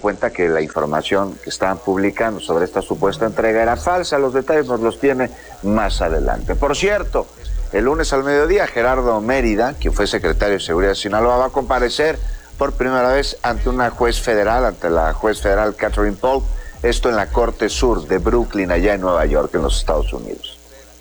cuenta que la información que estaban publicando sobre esta supuesta entrega era falsa. Los detalles nos los tiene más adelante. Por cierto, el lunes al mediodía, Gerardo Mérida, quien fue secretario de Seguridad de Sinaloa, va a comparecer por primera vez ante una juez federal, ante la juez federal Catherine Polk, esto en la Corte Sur de Brooklyn, allá en Nueva York, en los Estados Unidos.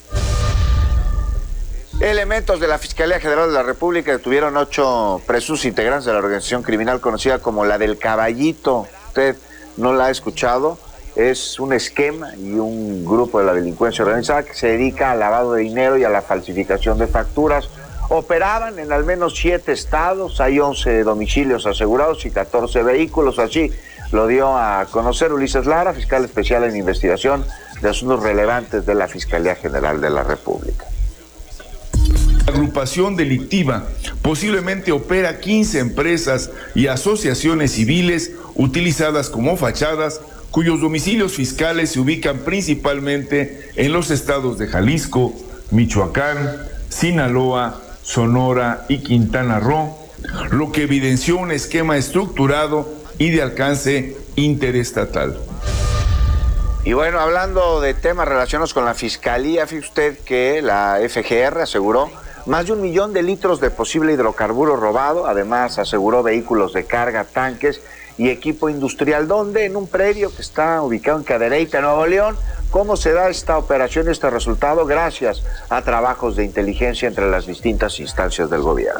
Elementos de la Fiscalía General de la República detuvieron 8 presuntos integrantes de la organización criminal conocida como la del Caballito. Usted no la ha escuchado. Es un esquema y un grupo de la delincuencia organizada que se dedica al lavado de dinero y a la falsificación de facturas. Operaban en al menos 7 estados, hay 11 domicilios asegurados y 14 vehículos. Así lo dio a conocer Ulises Lara, fiscal especial en investigación de asuntos relevantes de la Fiscalía General de la República. La agrupación delictiva posiblemente opera 15 empresas y asociaciones civiles utilizadas como fachadas, cuyos domicilios fiscales se ubican principalmente en los estados de Jalisco, Michoacán, Sinaloa, Sonora y Quintana Roo, lo que evidenció un esquema estructurado y de alcance interestatal. Y bueno, hablando de temas relacionados con la Fiscalía, fíjese usted que la FGR aseguró más de 1 millón de litros de posible hidrocarburo robado. Además, aseguró vehículos de carga, tanques y equipo industrial. ¿Dónde? En un predio que está ubicado en Cadereyta, Nuevo León. ¿Cómo se da esta operación y este resultado? Gracias a trabajos de inteligencia entre las distintas instancias del gobierno.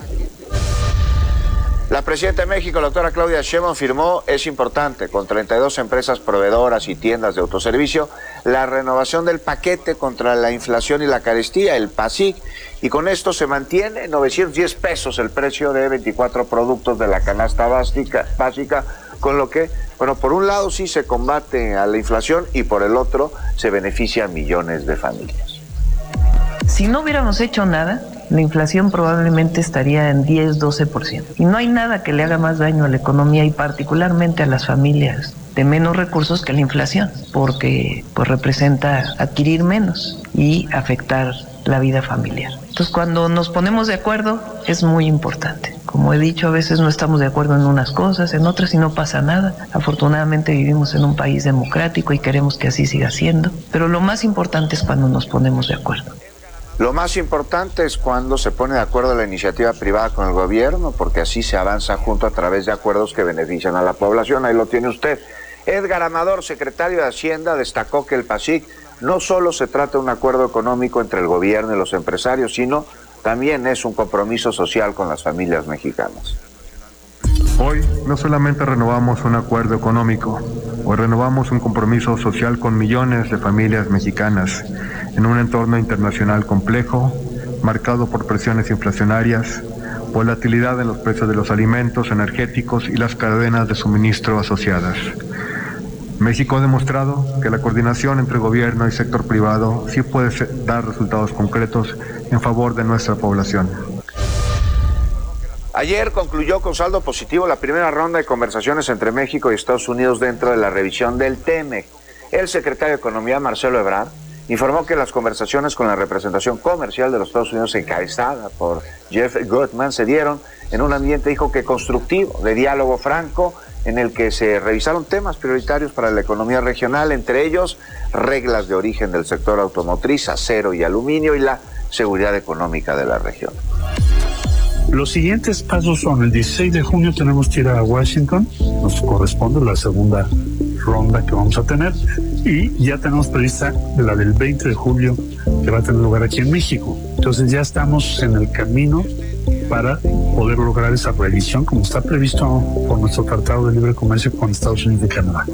La presidenta de México, la doctora Claudia Sheinbaum, firmó, es importante, con 32 empresas proveedoras y tiendas de autoservicio, la renovación del paquete contra la inflación y la carestía, el PASIC, y con esto se mantiene 910 pesos el precio de 24 productos de la canasta básica, con lo que, bueno, por un lado sí se combate a la inflación y por el otro se benefician millones de familias. Si no hubiéramos hecho nada, la inflación probablemente estaría en 10-12%. Y no hay nada que le haga más daño a la economía y particularmente a las familias de menos recursos que la inflación, porque pues representa adquirir menos y afectar la vida familiar. Entonces, cuando nos ponemos de acuerdo es muy importante. Como he dicho, a veces no estamos de acuerdo en unas cosas, en otras y no pasa nada. Afortunadamente vivimos en un país democrático y queremos que así siga siendo, pero lo más importante es cuando nos ponemos de acuerdo. Lo más importante es cuando se pone de acuerdo la iniciativa privada con el gobierno, porque así se avanza junto a través de acuerdos que benefician a la población. Ahí lo tiene usted. Edgar Amador, secretario de Hacienda, destacó que el PASIC no solo se trata de un acuerdo económico entre el gobierno y los empresarios, sino también es un compromiso social con las familias mexicanas. Hoy no solamente renovamos un acuerdo económico, hoy renovamos un compromiso social con millones de familias mexicanas en un entorno internacional complejo, marcado por presiones inflacionarias, volatilidad en los precios de los alimentos, energéticos y las cadenas de suministro asociadas. México ha demostrado que la coordinación entre gobierno y sector privado sí puede dar resultados concretos en favor de nuestra población. Ayer concluyó con saldo positivo la primera ronda de conversaciones entre México y Estados Unidos dentro de la revisión del TEMEC. El secretario de Economía, Marcelo Ebrard, informó que las conversaciones con la representación comercial de los Estados Unidos, encabezada por Jeff Goodman, se dieron en un ambiente, dijo, que constructivo, de diálogo franco, en el que se revisaron temas prioritarios para la economía regional, entre ellos reglas de origen del sector automotriz, acero y aluminio y la seguridad económica de la región. Los siguientes pasos son: el 16 de junio tenemos que ir a Washington, nos corresponde la segunda ronda que vamos a tener, y ya tenemos prevista la del 20 de julio que va a tener lugar aquí en México. Entonces ya estamos en el camino para poder lograr esa revisión como está previsto por nuestro Tratado de Libre Comercio con Estados Unidos y Canadá.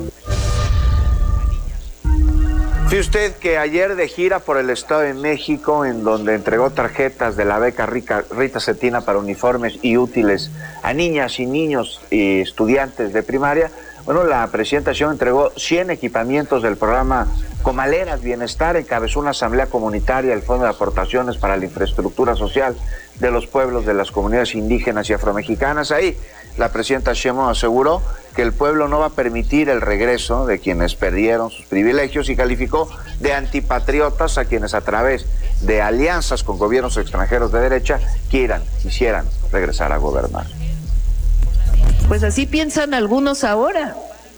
Fíjese usted que ayer de gira por el Estado de México, en donde entregó tarjetas de la beca Rita Cetina para uniformes y útiles a niñas y niños y estudiantes de primaria, bueno, la presidenta Sheinbaum entregó 100 equipamientos del programa Comaleras Bienestar, encabezó una asamblea comunitaria del Fondo de Aportaciones para la Infraestructura Social de los pueblos de las comunidades indígenas y afromexicanas. Ahí la presidenta Sheinbaum aseguró que el pueblo no va a permitir el regreso de quienes perdieron sus privilegios y calificó de antipatriotas a quienes a través de alianzas con gobiernos extranjeros de derecha quisieran regresar a gobernar. Pues así piensan algunos ahora.